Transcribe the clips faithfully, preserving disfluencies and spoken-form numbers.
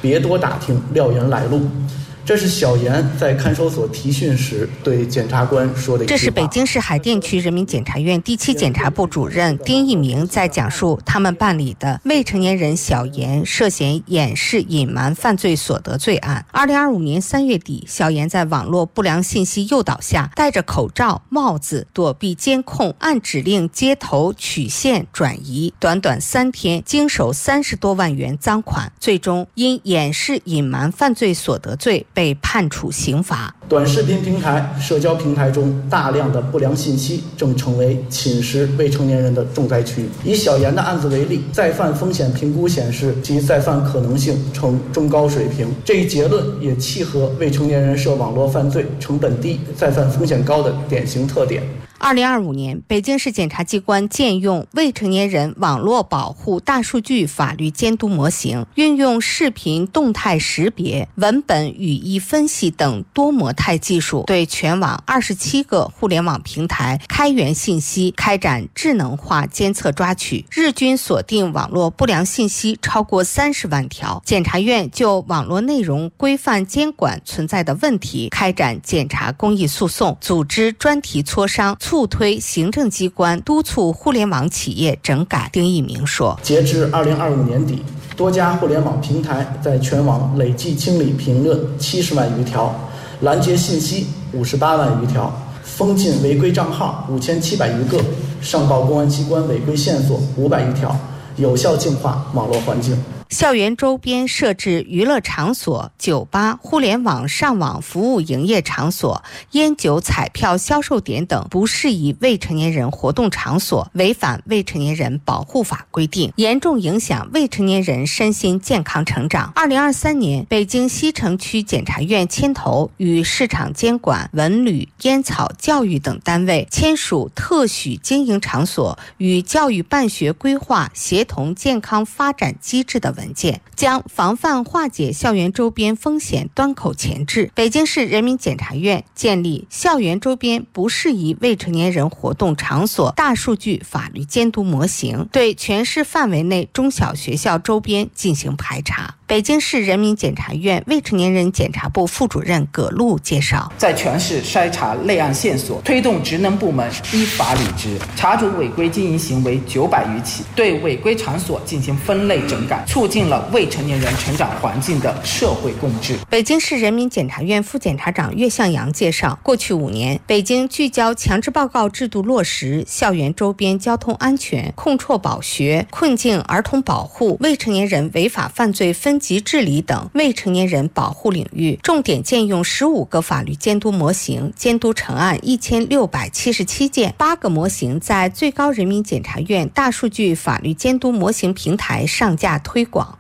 别多打听，料言来路。这是小严在看守所提讯时对检察官说的一句话。 这是北京市海淀区人民检察院第七检察部主任丁一鸣在讲述他们办理的未成年人小严涉嫌掩饰隐瞒犯罪所得罪案。二零二五年三月底，小严在网络不良信息诱导下，戴着口罩、帽子躲避监控，按指令接头取线转移，短短三天经手三十多万元赃款，最终因掩饰隐瞒犯罪所得罪被判处刑罚。 短视频平台、社交平台中大量的不良信息正成为侵蚀未成年人的重灾区。以小严的案子为例，再犯风险评估显示其再犯可能性呈中高水平，这一结论也契合未成年人涉网络犯罪成本低、再犯风险高的典型特点。 二零二五年，北京市检察机关建用未成年人网络保护大数据法律监督模型，运用视频动态识别、文本语义分析等多模态技术，对全网二十七个互联网平台开源信息开展智能化监测抓取，日均锁定网络不良信息超过三十万条。检察院就网络内容规范监管存在的问题开展检察公益诉讼，组织专题磋商，促推行政机关督促互联网企业整改。丁一鸣说， 截至二零二五年底，多家互联网平台在全网累计清理评论七十万余条，拦截信息五十八万余条，封禁违规账号五千七百余个，上报公安机关违规线索五百余条，有效净化网络环境。 校园周边设置娱乐场所、酒吧、互联网上网服务营业场所、烟酒彩票销售点等不适宜未成年人活动场所，违反未成年人保护法规定，严重影响未成年人身心健康成长。二零二三年，北京西城区检察院牵头与市场监管、文旅、烟草、教育等单位签署特许经营场所与教育办学规划协同健康发展机制的文件，将防范化解校园周边风险端口前置。北京市人民检察院建立校园周边不适宜未成年人活动场所大数据法律监督模型，对全市范围内中小学校周边进行排查。北京市人民检察院未成年人检察部副主任葛路介绍， 在全市筛查类案线索，推动职能部门依法履职，查处违规经营行为九百余起，对违规场所进行分类整改，促进了未成年人成长环境的社会共治。 北京市人民检察院副检察长岳向阳介绍，过去五年，北京聚焦强制报告制度落实、校园周边交通安全、控辍保学、困境儿童保护、未成年人违法犯罪分级治理等未成年人保护领域，重点建用十五个法律监督模型，监督成案一千六百七十七件，八个模型在最高人民检察院大数据法律监督模型平台上架推广。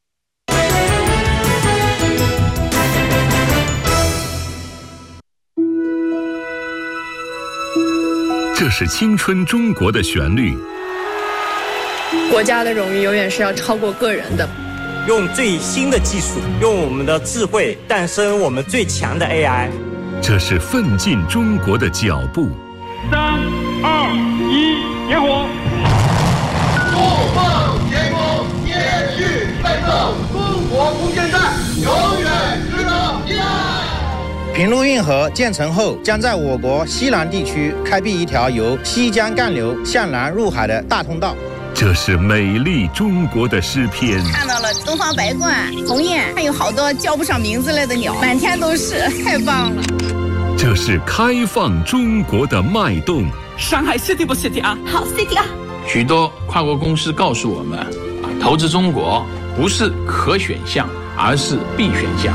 这是青春中国的旋律。 国家的荣誉永远是要超过个人的。 用最新的技术，用我们的智慧诞生我们最强的 A I。 这是奋进中国的脚步。 三二一，点火！ 怒放天空，接续奋斗，中国空间站永远值得依赖。 平陆运河建成后，将在我国西南地区开辟一条由西江干流向南入海的大通道。 这是美丽中国的诗篇。 看到了东方白鹳、鸿雁，还有好多叫不上名字来的鸟，满天都是，太棒了。 这是开放中国的脉动。 上海 city 不 city 啊？ 好 city 啊！ 许多跨国公司告诉我们，投资中国不是可选项，而是必选项。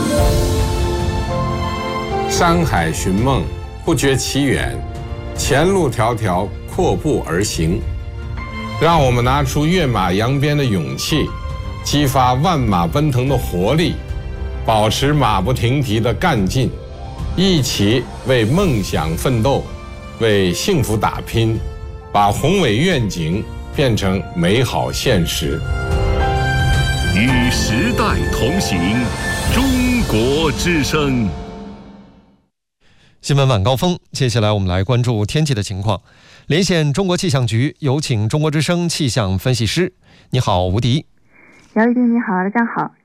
山海寻梦，不觉其远，前路迢迢，阔步而行。让我们拿出跃马扬鞭的勇气，激发万马奔腾的活力，保持马不停蹄的干劲，一起为梦想奋斗，为幸福打拼，把宏伟愿景变成美好现实。 与时代同行，中国之声。 新闻晚高峰，接下来我们来关注天气的情况。连线中国气象局，有请中国之声气象分析师。你好，吴迪。 姚一丁，你好，大家好。